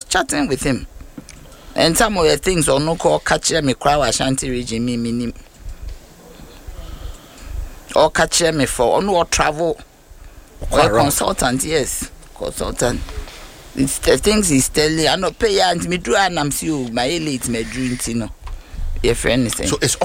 chatting with him. And some of the things or no call catch me crowd Ashanti region me or catch me for or no travel or consultant, yes, consultant. It's the things he's telling. I know pay and me do and I'm see my elite me drink, you know. If anything. So it's